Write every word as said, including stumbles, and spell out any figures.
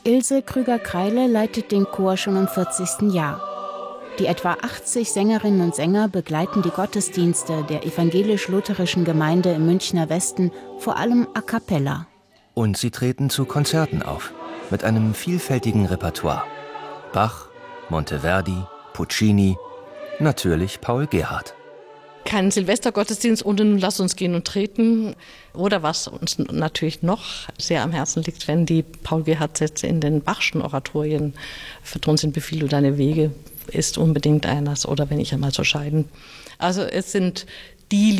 Ilse Krüger-Kreile leitet den Chor schon im vierzigsten Jahr. Die etwa achtzig Sängerinnen und Sänger begleiten die Gottesdienste der evangelisch-lutherischen Gemeinde im Münchner Westen vor allem a cappella. Und sie treten zu Konzerten auf, mit einem vielfältigen Repertoire. Bach, Monteverdi, Puccini, natürlich Paul Gerhardt. Kein Silvestergottesdienst ohne Nun lass uns gehen und treten. Oder was uns natürlich noch sehr am Herzen liegt, wenn die Paul Gerhardt-Sätze in den Bachschen Oratorien vertont sind, befiehl du deine Wege, ist unbedingt eines. Oder wenn ich einmal so scheiden. Also es sind die